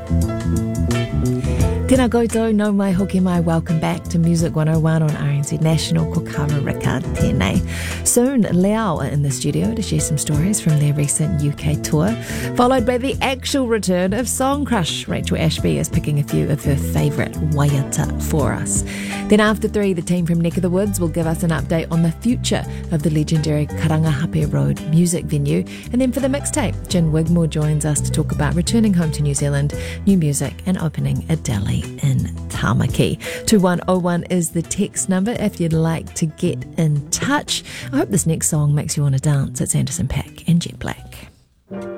Tēnā koutou, no mai hoki mai, welcome back to Music 101 on RNZ National, ko Kawarika tēnei. Soon, Leao are in the studio to share some stories from their recent UK tour, followed by the actual return of Song Crush. Rachel Ashby is picking a few of her favourite waiata for us. Then after 3, the team from Neck of the Woods will give us an update on the future of the legendary Karangahape Road music venue. And then for the mixtape, Jen Wigmore joins us to talk about returning home to New Zealand, new music and opening a deli in Tamaki. 2101 is the text number if you'd like to get in touch. I hope this next song makes you want to dance. It's Anderson .Paak and Jet Black.